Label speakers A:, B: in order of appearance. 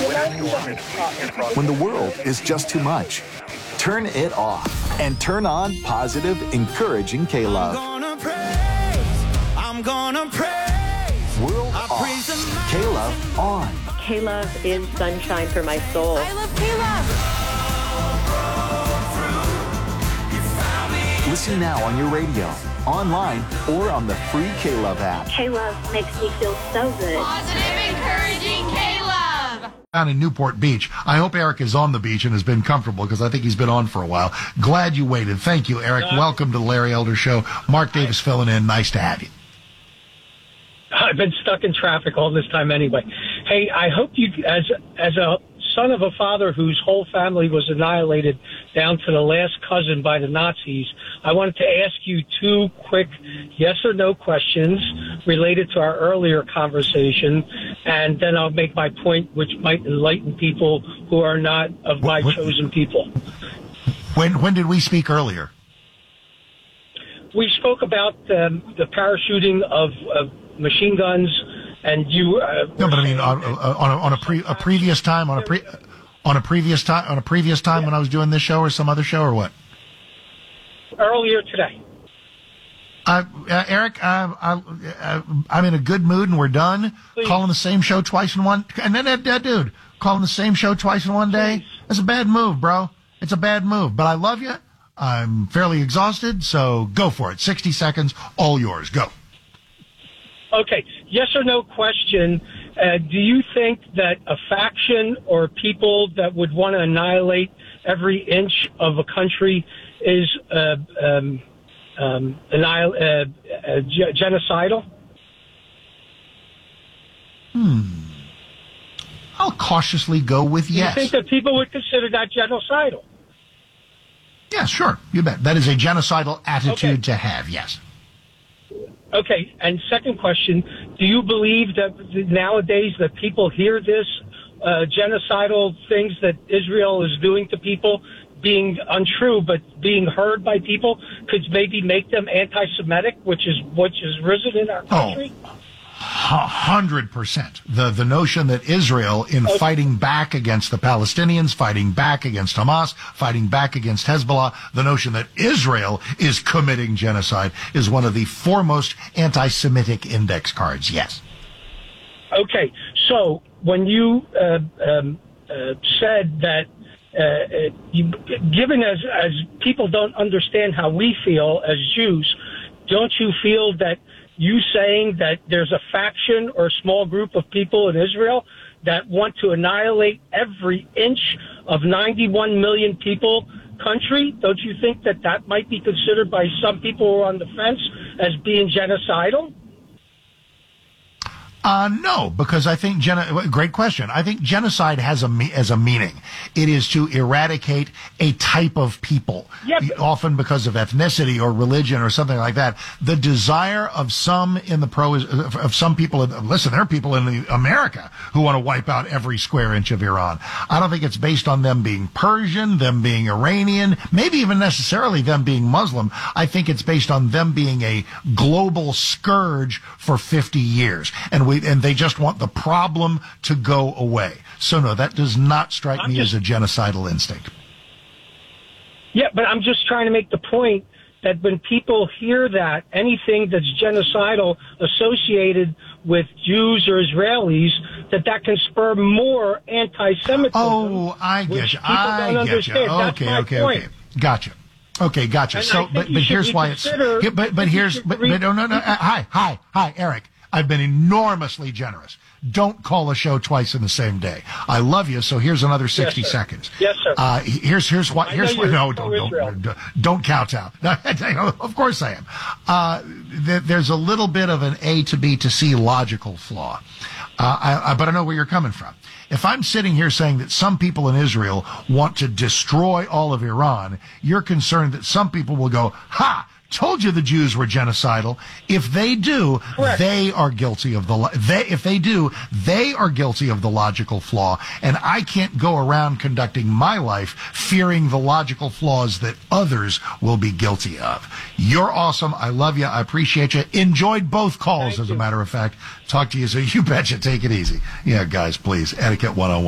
A: When the world is just too much, turn it off and turn on positive, encouraging K-Love.
B: I'm gonna praise.
A: World off. K-Love on.
C: K-Love is sunshine for my soul.
D: I love K-Love.
A: Listen now on your radio, online, or on the free K-Love app.
E: K-Love makes me feel so good.
D: Positive, encouraging K-Love.
F: Down in Newport Beach. I hope Eric is on the beach and has been comfortable because I think he's been on for a while. Glad you waited. Thank you, Eric. Welcome to the Larry Elder Show. Mark Davis filling in. Nice to have you.
G: I've been stuck in traffic all this time anyway. Hey, I hope you, as a son of a father whose whole family was annihilated down to the last cousin by the Nazis, I wanted to ask you two quick yes or no questions related to our earlier conversation, and then I'll make my point, which might enlighten people who are not of my chosen people.
F: When did we speak earlier?
G: We spoke about the parachuting of machine guns, and you.
F: No, but I mean on a previous time when I was doing this show or some other show or what?
G: Earlier today.
F: Eric, I'm in a good mood and we're done. Please. Calling the same show twice in one, and then that dude calling the same show twice in one day. That's a bad move, bro. It's a bad move. But I love you. I'm fairly exhausted, so go for it. 60 seconds, all yours. Go.
G: Okay, yes or no question. Do you think that a faction or people that would want to annihilate every inch of a country is genocidal?
F: I'll cautiously go with yes.
G: Do you think that people would consider that genocidal?
F: Yeah, sure. You bet. That is a genocidal attitude to have, yes.
G: Okay, and second question, do you believe that nowadays that people hear this genocidal things that Israel is doing to people being untrue, but being heard by people could maybe make them anti-Semitic, which is risen in our country?
F: 100%. The notion that Israel, in fighting back against the Palestinians, fighting back against Hamas, fighting back against Hezbollah, the notion that Israel is committing genocide is one of the foremost anti-Semitic index cards, yes.
G: Okay, so when you said that given as people don't understand how we feel as Jews, don't you feel that you saying that there's a faction or a small group of people in Israel that want to annihilate every inch of 91 million people country, don't you think that that might be considered by some people who are on the fence as being genocidal?
F: No, because I think great question. I think genocide has a meaning. It is to eradicate a type of people, often because of ethnicity or religion or something like that. The desire of some people. Listen, there are people in America who want to wipe out every square inch of Iran. I don't think it's based on them being Persian, them being Iranian, maybe even necessarily them being Muslim. I think it's based on them being a global scourge for 50 years, and they just want the problem to go away. So no, that does not strike me as a genocidal instinct.
G: Yeah, but I'm just trying to make the point that when people hear that anything that's genocidal associated with Jews or Israelis, that can spur more anti-Semitism.
F: Oh, I get you. I get you. Okay. Gotcha. Okay, gotcha.
G: And
F: so, but here's why it's. Hi, Eric. I've been enormously generous. Don't call a show twice in the same day. I love you, so here's another 60 seconds.
G: Yes, sir.
F: Here's why. Don't kowtow. Of course I am. There's a little bit of an A to B to C logical flaw. But I know where you're coming from. If I'm sitting here saying that some people in Israel want to destroy all of Iran, you're concerned that some people will go, ha! Told you the Jews were genocidal. If they do,
G: Correct.
F: They are guilty of they are guilty of the logical flaw. And I can't go around conducting my life fearing the logical flaws that others will be guilty of. You're awesome. I love you. I appreciate you. Enjoyed both calls, as a matter of fact. Talk to you soon. You betcha. Take it easy. Yeah, guys, please. Etiquette 101.